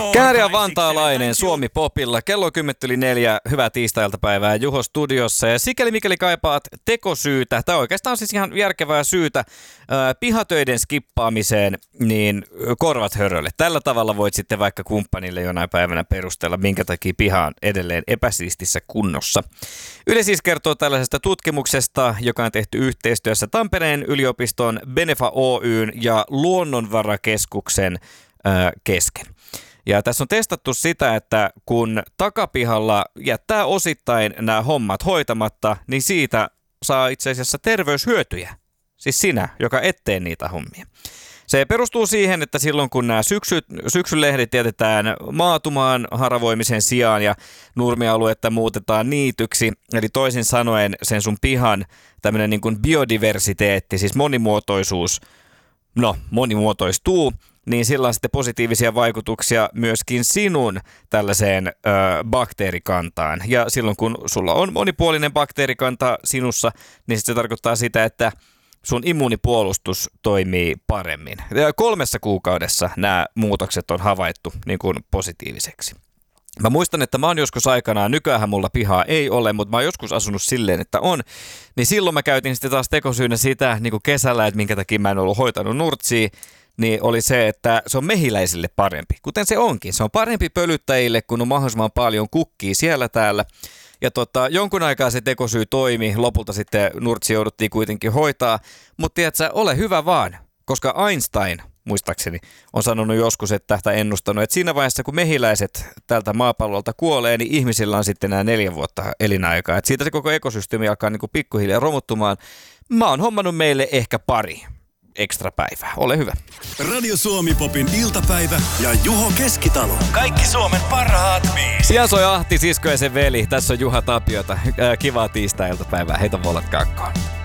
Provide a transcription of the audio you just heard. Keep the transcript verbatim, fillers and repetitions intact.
Kääriä vantaalainen Suomi Popilla. Kello on kymmenen yli neljä. Hyvää tiistai-iltapäivää Juho studiossa. Ja sikäli mikäli kaipaat tekosyytä, tai oikeastaan siis ihan järkevää syytä ää, pihatöiden skippaamiseen, niin korvat hörölle. Tällä tavalla voit sitten vaikka kumppanille jonain päivänä perustella, minkä takia piha on edelleen epäsiistissä kunnossa. Yle siis kertoo tällaisesta tutkimuksesta, joka on tehty yhteistyössä Tampereen yliopiston Benefa Oyn ja Luonnonvarakeskuksen ää, kesken. Ja tässä on testattu sitä, että kun takapihalla jättää osittain nämä hommat hoitamatta, niin siitä saa itse asiassa terveyshyötyjä. Siis sinä, joka et tee niitä hommia. Se perustuu siihen, että silloin kun nämä syksy, syksylehdet jätetään maatumaan haravoimisen sijaan ja nurmialuetta muutetaan niityksi, eli toisin sanoen sen sun pihan tämmöinen niin kuin biodiversiteetti, siis monimuotoisuus, no monimuotoistuu, niin sillä on sitten positiivisia vaikutuksia myöskin sinun tällaiseen ö, bakteerikantaan. Ja silloin kun sulla on monipuolinen bakteerikanta sinussa, niin se tarkoittaa sitä, että sun immuunipuolustus toimii paremmin. Ja kolmessa kuukaudessa nämä muutokset on havaittu niin kuin positiiviseksi. Mä muistan, että mä oon joskus aikanaan, nykyäänhän mulla pihaa ei ole, mutta mä oon joskus asunut silleen, että on. Niin silloin mä käytin sitten taas tekosyynä sitä niin kuin kesällä, että minkä takia mä en ollut hoitanut nurtsia, niin oli se, että se on mehiläisille parempi. Kuten se onkin. Se on parempi pölyttäjille, kun on mahdollisimman paljon kukkii siellä täällä. Ja tota, jonkun aikaa se tekosyy toimi, lopulta sitten nurtsi jouduttiin kuitenkin hoitaa. Mutta tiedätkö, ole hyvä vaan, koska Einstein, muistaakseni, on sanonut joskus, että, tai ennustanut, että siinä vaiheessa, kun mehiläiset tältä maapallolta kuolee, niin ihmisillä on sitten nämä neljä vuotta elinaikaa. Et siitä se koko ekosysteemi alkaa niin kuin pikkuhiljaa romuttumaan. Mä oon hommannut meille ehkä pari ekstra päivää. Ole hyvä. Radio Suomi Popin iltapäivä ja Juho Keskitalo. Kaikki Suomen parhaat biisit. Ja soi Ahti, sisko ja sen veli. Tässä on Juha Tapiota. Kivaa tiistai-iltapäivää. Heitä volat kakkoon.